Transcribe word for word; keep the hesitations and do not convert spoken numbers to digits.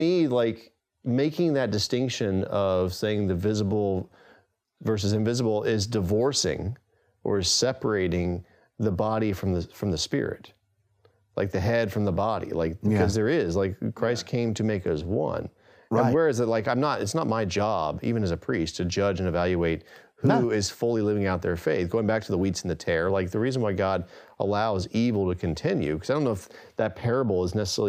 me, like making that distinction of saying the visible versus invisible is divorcing or is separating the body from the from the spirit, like the head from the body, like because yeah. there is like Christ yeah. came to make us one. Right. And whereas it like I'm not, it's not my job, even as a priest, to judge and evaluate who no. is fully living out their faith. Going back to the wheats and the tare, like the reason why God allows evil to continue, because I don't know if that parable is necessarily